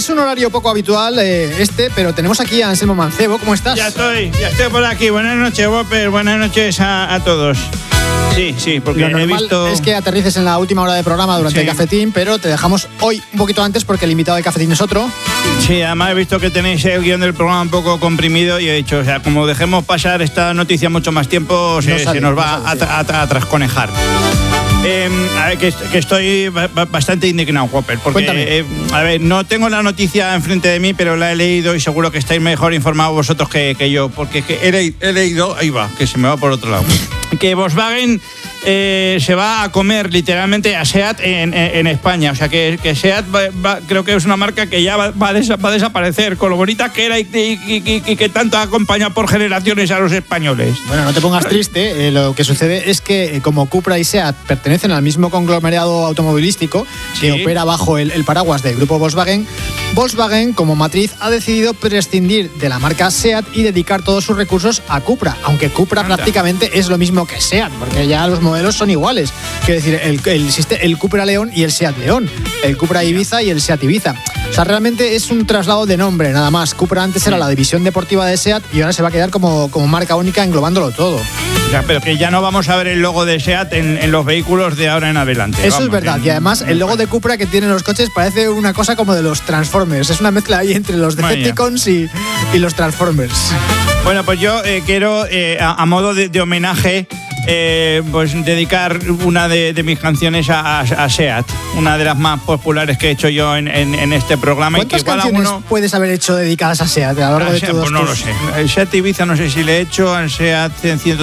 Es un horario poco habitual pero tenemos aquí a Anselmo Mancebo. ¿Cómo estás? Ya estoy por aquí. Buenas noches, Whopper. Buenas noches a todos. Sí, porque lo normal he visto... es que aterrices en la última hora de programa durante el cafetín, pero te dejamos hoy un poquito antes porque el invitado del cafetín es otro. Sí, además he visto que tenéis el guión del programa un poco comprimido y he dicho, o sea, como dejemos pasar esta noticia mucho más tiempo, se nos va a trasconejar. A ver, que estoy bastante indignado, Whopper, porque no tengo la noticia enfrente de mí, pero la he leído y seguro que estáis mejor informados vosotros que yo, porque he leído, ahí va, que se me va por otro lado, que Volkswagen se va a comer literalmente a SEAT en España. O sea, que SEAT creo que es una marca que ya va a desaparecer, con lo bonita que era y que tanto ha acompañado por generaciones a los españoles. Bueno, no te pongas triste. Lo que sucede es que como Cupra y SEAT pertenecen al mismo conglomerado automovilístico que opera bajo el paraguas del grupo Volkswagen, Volkswagen como matriz ha decidido prescindir de la marca SEAT y dedicar todos sus recursos a Cupra, aunque Cupra prácticamente es lo mismo que SEAT, porque ya los modelos son iguales. Quiero decir, existe el Cupra León y el SEAT León, el Cupra Ibiza y el SEAT Ibiza. O sea, realmente es un traslado de nombre, nada más. Cupra antes era la división deportiva de SEAT y ahora se va a quedar como marca única englobándolo todo. Ya, pero que ya no vamos a ver el logo de SEAT en los vehículos de ahora en adelante. Eso es verdad. Y además el logo de Cupra que tienen los coches parece una cosa como de los Transformers. Es una mezcla ahí entre los Decepticons y los Transformers. Bueno, pues yo quiero, a modo de homenaje, pues dedicar una de mis canciones a SEAT, una de las más populares que he hecho yo en este programa. ¿Cuántas canciones puedes haber hecho dedicadas a SEAT a lo largo de todos pues no lo sé. El SEAT Ibiza no sé si le he hecho, al SEAT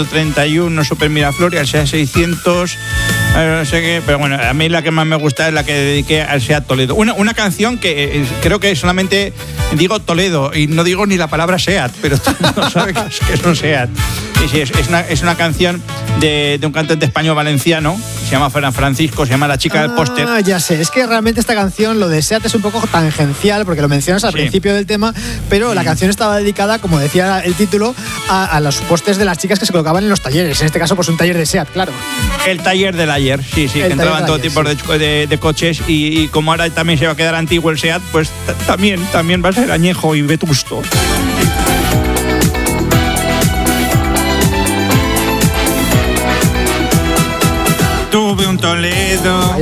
131 Super Miraflor, al SEAT 600, no sé qué, pero bueno, a mí la que más me gusta es la que dediqué al SEAT Toledo. Una canción que creo que solamente digo Toledo y no digo ni la palabra SEAT, pero tú no sabes que es un SEAT. Y sí, es una canción de un cantante español valenciano, se llama Fran Francisco, se llama La chica del póster. Ya sé, es que realmente esta canción, lo de SEAT es un poco tangencial, porque lo mencionas al principio del tema, pero la canción estaba dedicada, como decía el título, a los pósters de las chicas que se colocaban en los talleres, en este caso pues un taller de SEAT, claro. El taller del ayer, sí, que entraban todo tipo de coches y como ahora también se va a quedar antiguo el SEAT, pues también va a ser añejo y vetusto. Tuve un Toledo